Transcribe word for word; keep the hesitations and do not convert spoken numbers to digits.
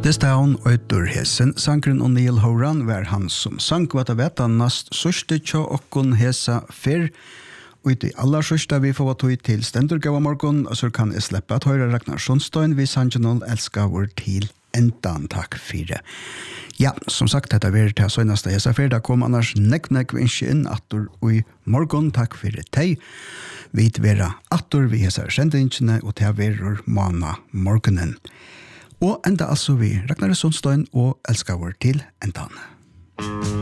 This Town Øydur Hesen, sankren og Neil Horan var han som sank vata veta nast sørste tja okkon hesa fyrr, og i aller sørste vi får tog til stendurgava morgon, og så kan jeg slippe at høyre Ragnar Sundstein vi sannsynol elskar vår til endan takk fire. Ja, som sagt, dette var til søgnaste hesa fyrr, da kom annars nek nek vinskje inn atur og i morgon, takk fire teg. Vi vera atur vi hesa sendingene, og til verur mana morgonen. Og enda altså vi Ragnar Sundstein og elskar vår til endan.